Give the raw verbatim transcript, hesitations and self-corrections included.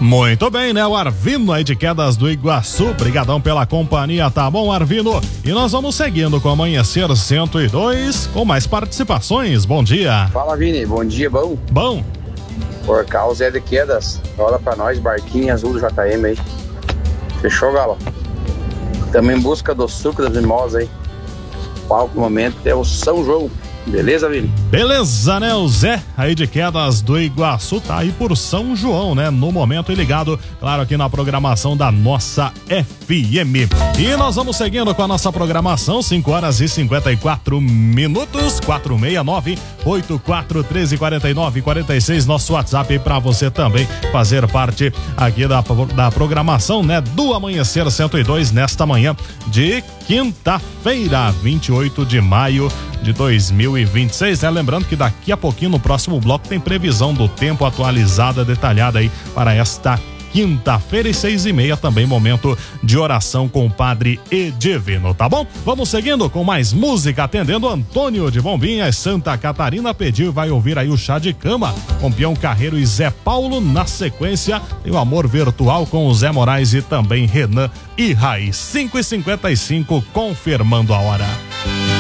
Muito bem, né? O Arvino aí de Quedas do Iguaçu, brigadão pela companhia, tá bom, Arvino? E nós vamos seguindo com o Amanhecer cento e dois, com mais participações. Bom dia. Fala, Vini, bom dia, bom? Bom. Por causa de Quedas, rola pra nós, barquinho azul do J M aí. Fechou, Galo? Também em busca do suco das mimosas aí. O palco no momento é o São João. Beleza, Vini? Beleza, né? O Zé aí de Quedas do Iguaçu tá aí por São João, né? No momento e ligado, claro, aqui na programação da nossa F M. E nós vamos seguindo com a nossa programação, cinco horas e cinquenta e quatro minutos, quatro seis nove, oito quatro um três, quatro nove quatro seis, nosso WhatsApp para você também fazer parte aqui da, da programação, né? Do Amanhecer cento e dois nesta manhã de quinta-feira, vinte e oito de maio de dois mil e vinte e seis, né? Lembrando que daqui a pouquinho no próximo bloco tem previsão do tempo atualizada, detalhada aí para esta quinta-feira e seis e meia também momento de oração com o Padre Edivino, tá bom? Vamos seguindo com mais música, atendendo Antônio de Bombinhas, Santa Catarina pediu e vai ouvir aí o Chá de Cama com Peão Carreiro e Zé Paulo. Na sequência tem o Amor Virtual com o Zé Moraes e também Renan e Raiz. Cinco e cinquenta e cinco, confirmando a hora.